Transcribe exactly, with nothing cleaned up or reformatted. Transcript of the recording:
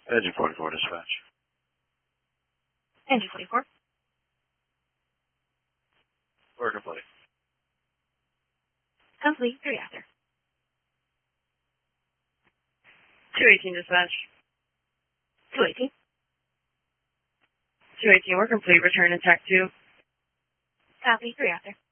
Engine forty-four, dispatch. Engine forty-four. Work complete. Complete, three after. two eighteen, dispatch. two eighteen. two eighteen, we're complete. Return to Tech two. Copy, three after.